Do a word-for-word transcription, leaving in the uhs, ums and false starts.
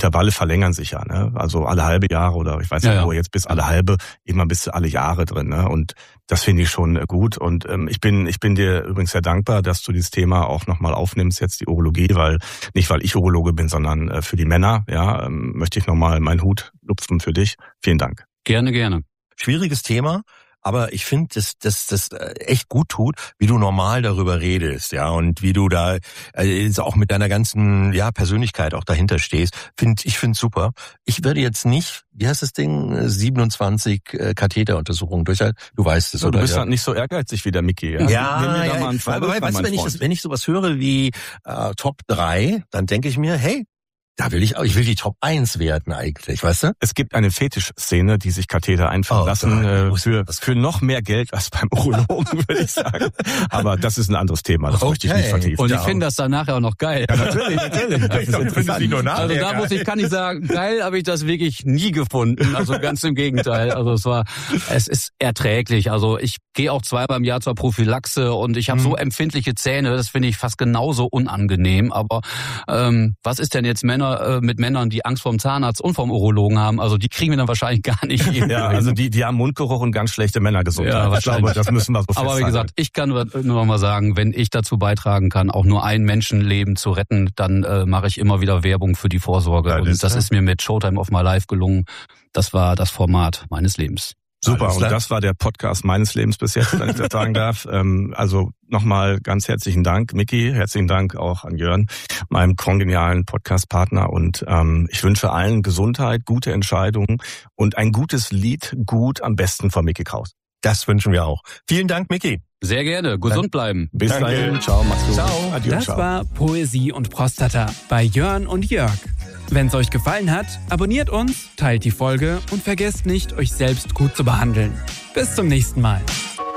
Intervalle verlängern sich ja, ne? Also alle halbe Jahre oder ich weiß nicht, ja, wo ja. jetzt bis alle halbe, immer bis alle Jahre drin, ne? Und das finde ich schon gut. Und ähm, ich bin ich bin dir übrigens sehr dankbar, dass du dieses Thema auch nochmal aufnimmst, jetzt die Urologie, weil nicht weil ich Urologe bin, sondern äh, für die Männer, ja, ähm, möchte ich nochmal meinen Hut lupfen für dich. Vielen Dank. Gerne, gerne. Schwieriges Thema. Aber ich finde, dass das das echt gut tut, wie du normal darüber redest, ja, und wie du da äh, auch mit deiner ganzen ja Persönlichkeit auch dahinter stehst. Find, ich finde super. Ich würde jetzt nicht, wie heißt das Ding, siebenundzwanzig äh, Katheteruntersuchungen durchhalten. Du weißt es, ja, oder? Du bist ja halt nicht so ehrgeizig wie der Micky. Ja, ja, ja, ja aber weißt du, wenn ich das, wenn ich sowas höre wie äh, Top drei, dann denke ich mir, hey, da will ich auch, ich will die Top eins werden eigentlich, weißt du? Es gibt eine Fetischszene, die sich Katheter einführen oh, lassen, äh, für, für noch mehr Geld als beim Urologen, würde ich sagen. Aber das ist ein anderes Thema, das okay. möchte ich nicht vertiefen. Und ich finde das dann nachher auch noch geil. Ja, natürlich, natürlich. Das ist interessant. Also da muss ich, kann ich sagen, geil habe ich das wirklich nie gefunden. Also ganz im Gegenteil. Also es war, es ist erträglich. Also ich gehe auch zweimal im Jahr zur Prophylaxe und ich habe hm. so empfindliche Zähne, das finde ich fast genauso unangenehm. Aber ähm, was ist denn jetzt Männer mit Männern, die Angst vorm Zahnarzt und vorm Urologen haben, also die kriegen wir dann wahrscheinlich gar nicht hin. Ja, also die, die haben Mundgeruch und ganz schlechte Männergesundheit. Ja, ich glaube, das müssen wir so festhalten. Aber wie gesagt, ich kann nur noch mal sagen, wenn ich dazu beitragen kann, auch nur ein Menschenleben zu retten, dann äh, mache ich immer wieder Werbung für die Vorsorge. Ja, das und das ja. ist mir mit Showtime of My Life gelungen. Das war das Format meines Lebens. Super, und das war der Podcast meines Lebens bis jetzt, wenn ich das sagen darf. Also nochmal ganz herzlichen Dank, Micky, herzlichen Dank auch an Jörn, meinem kongenialen Podcast-Partner. Und ähm, ich wünsche allen Gesundheit, gute Entscheidungen und ein gutes Lied, gut am besten von Micky Kraus. Das wünschen wir auch. Vielen Dank, Micky. Sehr gerne, gesund bleiben. Bis Danke. dahin, ciao, mach's gut. Ciao. Adieu, das ciao. war Poesie und Prostata bei Jörn und Jörg. Wenn es euch gefallen hat, abonniert uns, teilt die Folge und vergesst nicht, euch selbst gut zu behandeln. Bis zum nächsten Mal.